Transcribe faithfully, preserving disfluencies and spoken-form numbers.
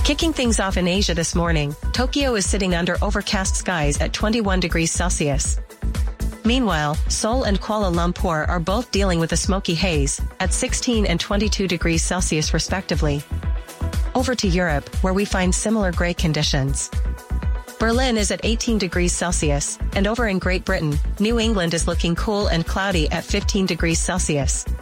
Kicking things off in Asia this morning, Tokyo is sitting under overcast skies at twenty-one degrees Celsius. Meanwhile, Seoul and Kuala Lumpur are both dealing with a smoky haze, at sixteen and twenty-two degrees Celsius respectively. Over to Europe, where we find similar gray conditions. Berlin is at eighteen degrees Celsius, and over in Great Britain, New England is looking cool and cloudy at fifteen degrees Celsius.